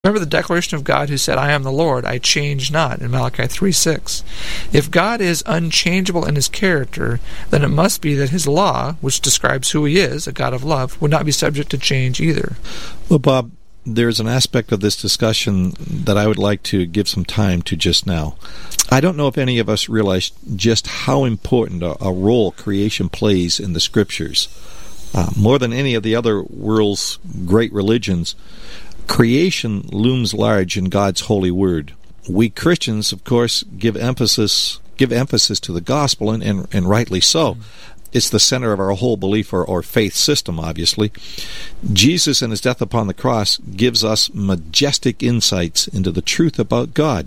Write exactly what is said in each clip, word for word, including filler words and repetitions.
Remember the declaration of God who said, I am the Lord, I change not, in Malachi three six. If God is unchangeable in his character, then it must be that his law, which describes who he is, a God of love, would not be subject to change either. Well, Bob, there's an aspect of this discussion that I would like to give some time to just now. I don't know if any of us realize just how important a, a role creation plays in the Scriptures. Uh, more than any of the other world's great religions, creation looms large in God's holy word. We Christians, of course, give emphasis give emphasis to the gospel, and, and, and rightly so. It's the center of our whole belief or, or faith system, obviously. Jesus and his death upon the cross gives us majestic insights into the truth about God.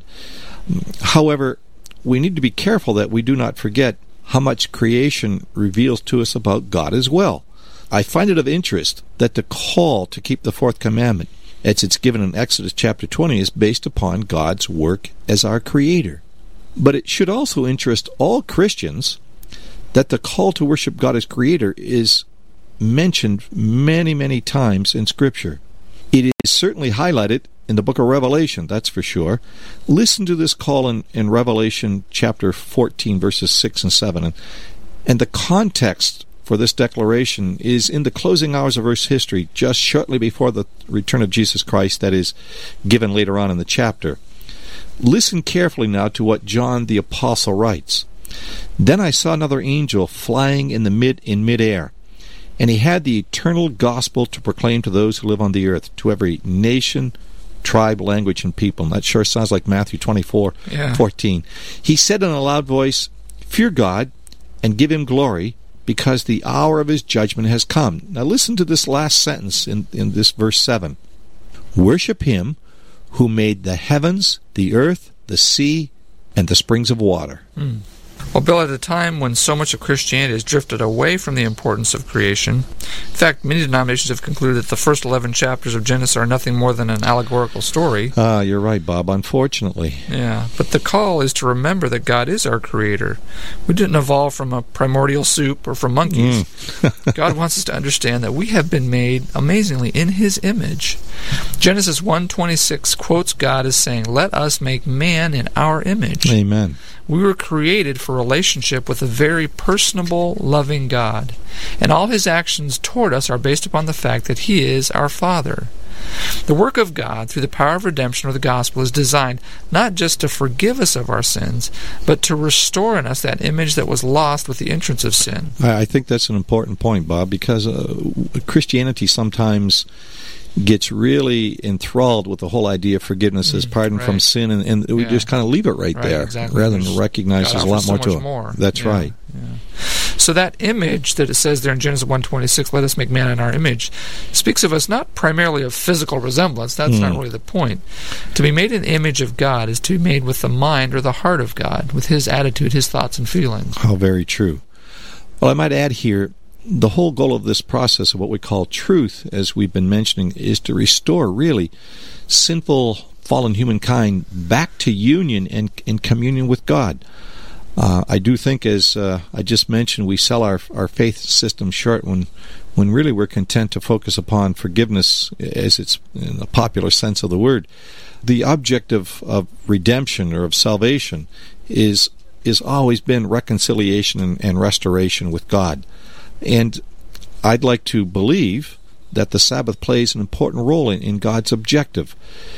However, we need to be careful that we do not forget how much creation reveals to us about God as well. I find it of interest that the call to keep the fourth commandment, as it's given in Exodus chapter twenty, is based upon God's work as our Creator. But it should also interest all Christians that the call to worship God as Creator is mentioned many, many times in Scripture. It is certainly highlighted in the book of Revelation, that's for sure. Listen to this call in, in Revelation chapter fourteen, verses six and seven. And, and the context for this declaration is in the closing hours of Earth's history, just shortly before the return of Jesus Christ, that is given later on in the chapter. Listen carefully now to what John the Apostle writes. Then I saw another angel flying in the mid in midair, and he had the eternal gospel to proclaim to those who live on the earth, to every nation, tribe, language, and people. And that sure sounds like Matthew twenty-four, yeah. fourteen. He said in a loud voice, Fear God and give him glory, because the hour of his judgment has come. Now listen to this last sentence in, in this verse seven. Worship him who made the heavens, the earth, the sea, and the springs of water. Mm. Well, Bill, at a time when so much of Christianity has drifted away from the importance of creation, in fact, many denominations have concluded that the first eleven chapters of Genesis are nothing more than an allegorical story. Ah, uh, you're right, Bob, unfortunately. Yeah, but the call is to remember that God is our Creator. We didn't evolve from a primordial soup or from monkeys. Mm. God wants us to understand that we have been made amazingly in His image. Genesis one twenty-six quotes God as saying, Let us make man in our image. Amen. We were created for relationship with a very personable, loving God, and all His actions toward us are based upon the fact that He is our Father. The work of God through the power of redemption or the gospel is designed not just to forgive us of our sins, but to restore in us that image that was lost with the entrance of sin. I think that's an important point, Bob, because uh, Christianity sometimes gets really enthralled with the whole idea of forgiveness as pardon right. from sin, and, and we yeah. just kind of leave it right, right there, exactly. rather than recognize there's a lot more so to it. More. That's yeah. right. Yeah. So that image that it says there in Genesis one twenty-six, let us make man in our image, speaks of us not primarily of physical resemblance. That's mm. not really the point. To be made in the image of God is to be made with the mind or the heart of God, with His attitude, His thoughts and feelings. How very true. Well, I might add here, the whole goal of this process of what we call truth, as we've been mentioning, is to restore, really, sinful, fallen humankind back to union and in communion with God. Uh, I do think, as uh, I just mentioned, we sell our our faith system short when, when really we're content to focus upon forgiveness, as it's in the popular sense of the word. The object of, of redemption or of salvation is is always been reconciliation and, and restoration with God. And I'd like to believe that the Sabbath plays an important role in, in God's objective.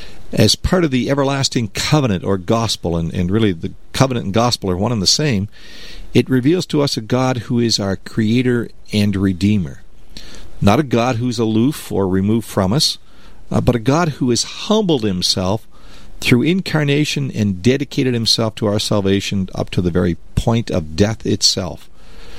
As part of the everlasting covenant or gospel, and, and really the covenant and gospel are one and the same, it reveals to us a God who is our Creator and Redeemer. Not a God who's aloof or removed from us, uh, but a God who has humbled Himself through incarnation and dedicated Himself to our salvation up to the very point of death itself.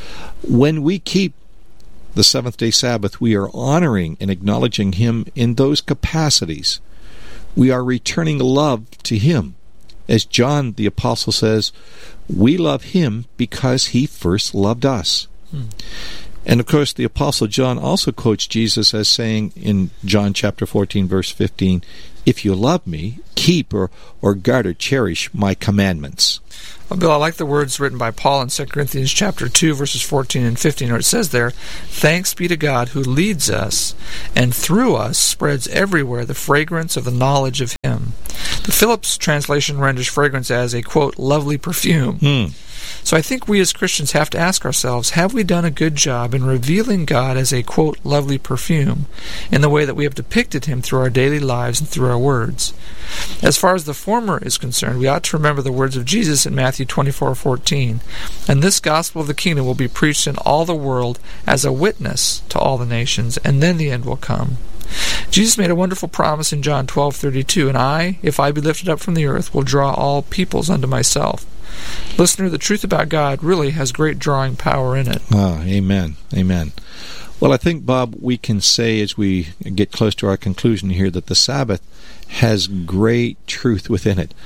When we keep the seventh-day Sabbath, we are honoring and acknowledging Him in those capacities. We are returning love to Him. As John the Apostle says, we love Him because He first loved us. Hmm. And of course, the Apostle John also quotes Jesus as saying in John chapter fourteen, verse fifteen, If you love me, keep or, or guard or cherish my commandments. Well, Bill, I like the words written by Paul in Second Corinthians chapter two, verses fourteen and fifteen, where it says there, "Thanks be to God who leads us, and through us spreads everywhere the fragrance of the knowledge of Him." The Phillips translation renders fragrance as a, quote, lovely perfume. Mm. So I think we as Christians have to ask ourselves, have we done a good job in revealing God as a, quote, lovely perfume in the way that we have depicted Him through our daily lives and through our words? As far as the former is concerned, we ought to remember the words of Jesus in Matthew twenty-four fourteen. "And this gospel of the kingdom will be preached in all the world as a witness to all the nations, and then the end will come." Jesus made a wonderful promise in John twelve thirty-two, "And I, if I be lifted up from the earth, will draw all peoples unto myself." Listener, the truth about God really has great drawing power in it. Ah, amen. Amen. Well, I think, Bob, we can say as we get close to our conclusion here that the Sabbath has great truth within it.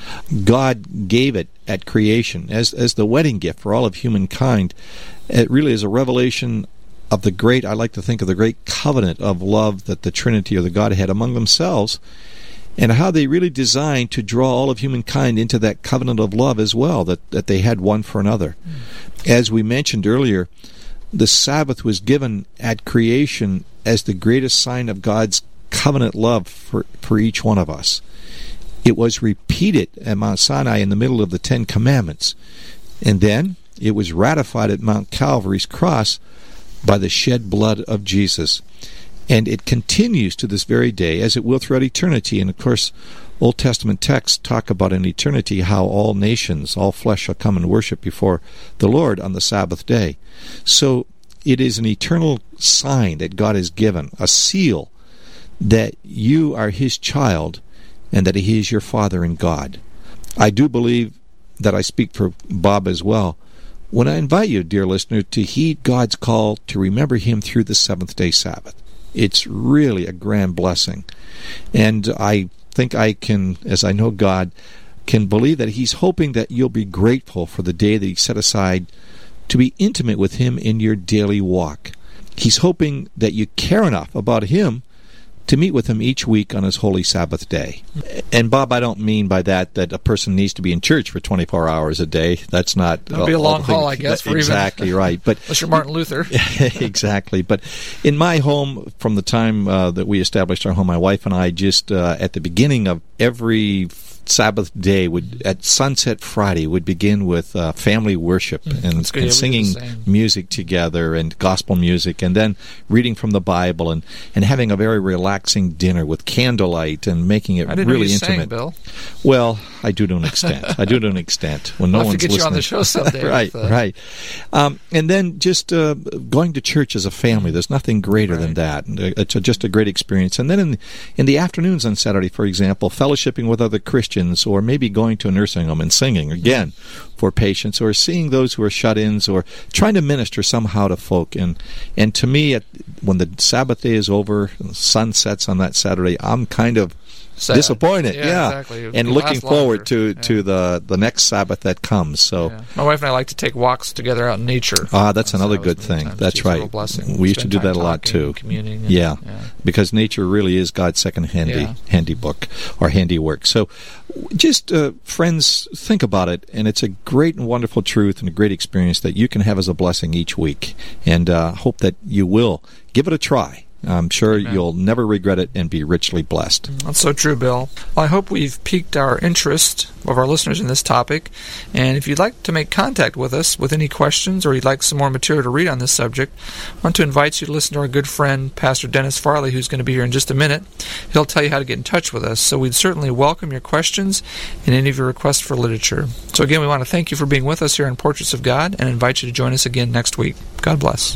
God gave it at creation as as the wedding gift for all of humankind. It really is a revelation of the great, I like to think of the great covenant of love that the Trinity or the Godhead among themselves, and how they really designed to draw all of humankind into that covenant of love as well, that, that they had one for another. Mm. As we mentioned earlier, the Sabbath was given at creation as the greatest sign of God's covenant love for, for each one of us. It was repeated at Mount Sinai in the middle of the Ten Commandments, and then it was ratified at Mount Calvary's cross by the shed blood of Jesus. And it continues to this very day, as it will throughout eternity. And of course, Old Testament texts talk about in eternity how all nations, all flesh shall come and worship before the Lord on the Sabbath day. So it is an eternal sign that God has given, a seal that you are His child and that He is your Father in God. I do believe that I speak for Bob as well when I invite you, dear listener, to heed God's call to remember Him through the seventh-day Sabbath. It's really a grand blessing. And I think I can, as I know God, can believe that He's hoping that you'll be grateful for the day that He set aside to be intimate with Him in your daily walk. He's hoping that you care enough about Him to meet with Him each week on His holy Sabbath day. And Bob, I don't mean by that that a person needs to be in church for twenty-four hours a day. That's not... That'll be a long haul, I guess, for exactly even, right. But unless you're Martin Luther. Exactly. But in my home, from the time uh, that we established our home, my wife and I just, uh, at the beginning of every Sabbath day, would at sunset Friday, would begin with uh, family worship mm, and, and yeah, singing music together and gospel music, and then reading from the Bible and, and having a very relaxing dinner with candlelight and making it I didn't really know you intimate. Sang, Bill. Well, I do to an extent. I do to an extent when no I'll one's have to get listening. You on the show someday. right, with, uh... right. Um, and then just uh, going to church as a family. There's nothing greater right. than that. It's a, just a great experience. And then in in the afternoons on Saturday, for example, fellowshipping with other Christians, or maybe going to a nursing home and singing again for patients, or seeing those who are shut-ins, or trying to minister somehow to folk. And and to me, at, when the Sabbath day is over, and the sun sets on that Saturday, I'm kind of Sad. disappointed, yeah, yeah. Exactly. and looking forward to, yeah. to the, the next Sabbath that comes. So, yeah. My wife and I like to take walks together out in nature. Ah, that's another good thing. That's right. We used to do that a lot too. Communing. And, yeah. yeah, because nature really is God's second handy yeah. handibook or handiwork. So, just uh, friends, think about it, and it's a great and wonderful truth and a great experience that you can have as a blessing each week. And uh, hope that you will give it a try. I'm sure Amen. You'll never regret it and be richly blessed. That's so true, Bill. Well, I hope we've piqued our interest of our listeners in this topic. And if you'd like to make contact with us with any questions, or you'd like some more material to read on this subject, I want to invite you to listen to our good friend, Pastor Dennis Farley, who's going to be here in just a minute. He'll tell you how to get in touch with us. So we'd certainly welcome your questions and any of your requests for literature. So again, we want to thank you for being with us here on Portraits of God, and invite you to join us again next week. God bless.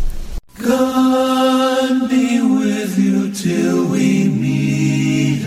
God be with you till we meet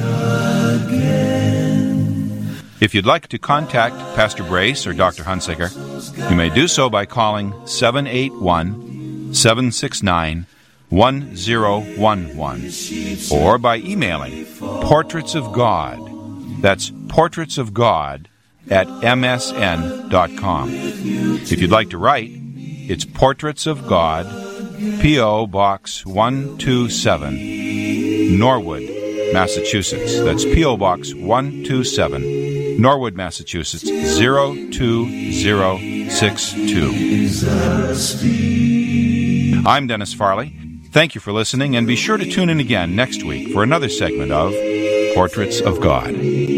again. If you'd like to contact Pastor Brace or Doctor Hunsaker, you may do so by calling seven eight one, seven six nine, one zero one one or by emailing Portraits of God. That's Portraits of God at m s n dot com. If you'd like to write, it's Portraits of God, P O. Box one two seven, Norwood, Massachusetts. That's P O. Box one two seven, Norwood, Massachusetts zero two zero six two. I'm Dennis Farley. Thank you for listening, and be sure to tune in again next week for another segment of Portraits of God.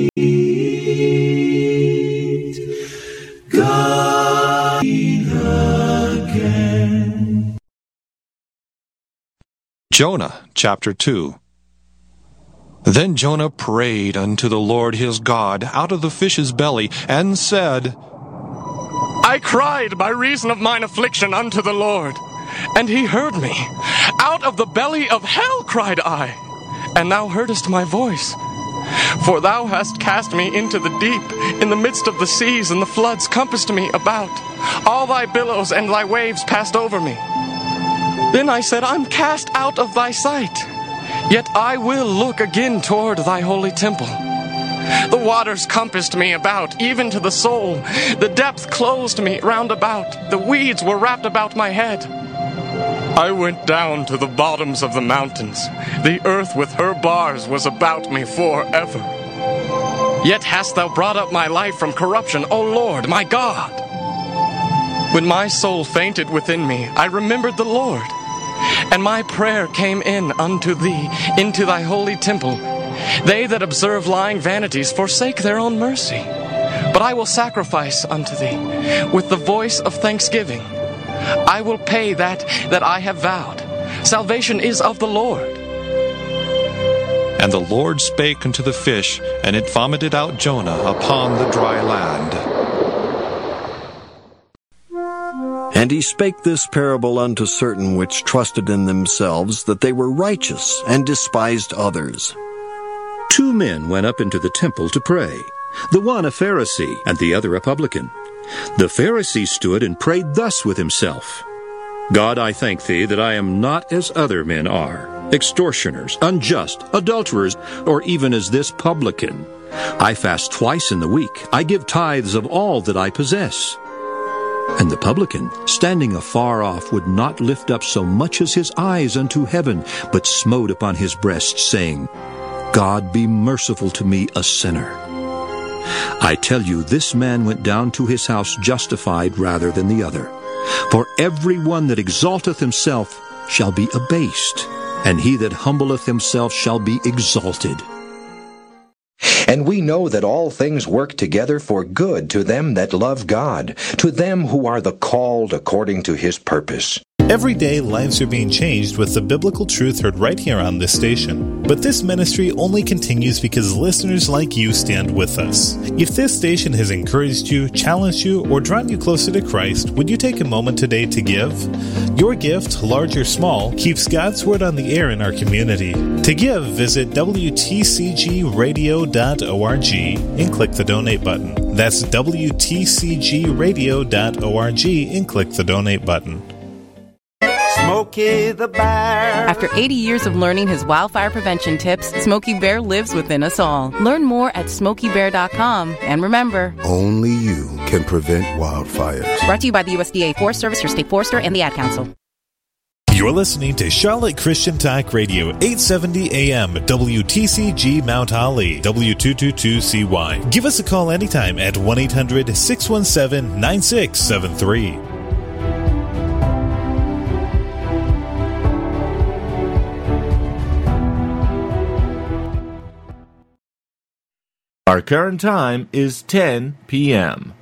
God again. Jonah, chapter two. Then Jonah prayed unto the Lord his God out of the fish's belly, and said, I cried by reason of mine affliction unto the Lord, and he heard me. Out of the belly of hell cried I, and thou heardest my voice. For thou hast cast me into the deep, in the midst of the seas, and the floods compassed me about. All thy billows and thy waves passed over me. Then I said, I'm cast out of thy sight, yet I will look again toward thy holy temple. The waters compassed me about, even to the soul. The depth closed me round about. The weeds were wrapped about my head. I went down to the bottoms of the mountains. The earth with her bars was about me forever. Yet hast thou brought up my life from corruption, O Lord, my God. When my soul fainted within me, I remembered the Lord, and my prayer came in unto thee, into thy holy temple. They that observe lying vanities forsake their own mercy. But I will sacrifice unto thee with the voice of thanksgiving. I will pay that that I have vowed. Salvation is of the Lord. And the Lord spake unto the fish, and it vomited out Jonah upon the dry land. And he spake this parable unto certain which trusted in themselves that they were righteous, and despised others. Two men went up into the temple to pray, the one a Pharisee, and the other a publican. The Pharisee stood and prayed thus with himself, God, I thank thee that I am not as other men are, extortioners, unjust, adulterers, or even as this publican. I fast twice in the week. I give tithes of all that I possess. And the publican, standing afar off, would not lift up so much as his eyes unto heaven, but smote upon his breast, saying, God, be merciful to me, a sinner. I tell you, this man went down to his house justified rather than the other. For every one that exalteth himself shall be abased, and he that humbleth himself shall be exalted. And we know that all things work together for good to them that love God, to them who are the called according to his purpose. Every day, lives are being changed with the biblical truth heard right here on this station. But this ministry only continues because listeners like you stand with us. If this station has encouraged you, challenged you, or drawn you closer to Christ, would you take a moment today to give? Your gift, large or small, keeps God's Word on the air in our community. To give, visit W T C G radio dot org and click the donate button. That's W T C G radio dot org and click the donate button. Smokey the Bear. After eighty years of learning his wildfire prevention tips, Smokey Bear lives within us all. Learn more at smokey bear dot com. And remember, only you can prevent wildfires. Brought to you by the U S D A Forest Service, your state forester, and the Ad Council. You're listening to Charlotte Christian Talk Radio, eight seventy A M, W T C G Mount Holly, W two two two C Y. Give us a call anytime at one eight hundred six one seven nine six seven three. Our current time is ten p.m.